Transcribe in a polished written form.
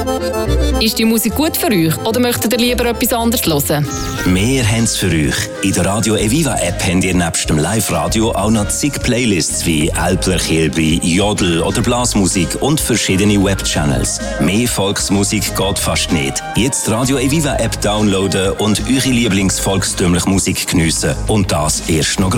Ist die Musik gut für euch oder möchtet ihr lieber etwas anderes hören? Wir haben es für euch. In der Radio Eviva App habt ihr nebst dem Live-Radio auch noch zig Playlists wie Alpler Kilby, Jodel oder Blasmusik und verschiedene Webchannels. Mehr Volksmusik geht fast nicht. Jetzt die Radio Eviva App downloaden und eure Lieblingsvolkstümliche Musik geniessen. Und das erst noch